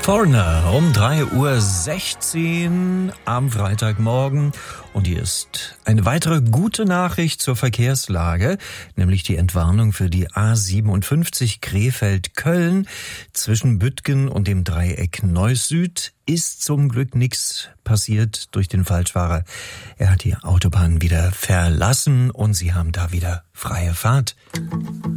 Foreigner um 3:16 Uhr am Freitagmorgen. Und hier ist eine weitere gute Nachricht zur Verkehrslage, nämlich die Entwarnung für die A57 Krefeld-Köln. Zwischen Büttgen und dem Dreieck Neuss Süd ist zum Glück nichts passiert durch den Falschfahrer. Er hat die Autobahn wieder verlassen und Sie haben da wieder freie Fahrt.